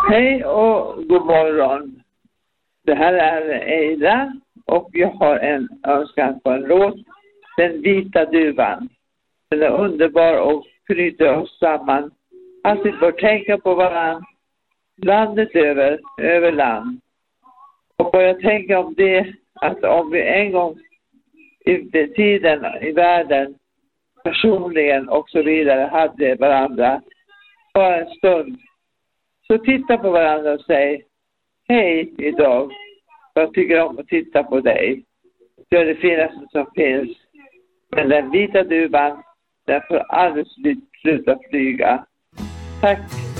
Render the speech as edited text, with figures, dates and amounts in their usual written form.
Hej och god morgon. Det här är Eida och jag har en önskan på en låt. Den vita duvan. Den är underbar och knyter oss samman. Alltid bör tänka på varandra. Landet över land. Och vad jag tänker om det, att om vi en gång i tiden i världen personligen och så vidare hade varandra för en stund, så titta på varandra och säg hej idag. Jag tycker om att titta på dig. Det är det finaste som finns. Men den vita duvan, den får aldrig sluta flyga. Tack.